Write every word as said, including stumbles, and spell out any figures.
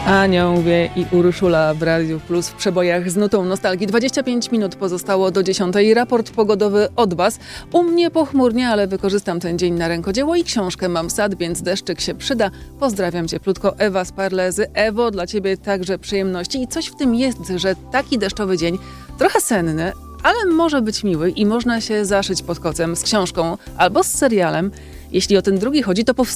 Anioł wie i Urszula w Radiu Plus w przebojach z nutą nostalgii. dwadzieścia pięć minut pozostało do dziesiątej. Raport pogodowy od Was. U mnie pochmurnie, ale wykorzystam ten dzień na rękodzieło i książkę mam w sad, więc deszczyk się przyda. Pozdrawiam Cieplutko, Ewa z Parlezy. Ewo, dla Ciebie także przyjemności. I coś w tym jest, że taki deszczowy dzień, trochę senny, ale może być miły i można się zaszyć pod kocem z książką albo z serialem. Jeśli o ten drugi chodzi, to powstaje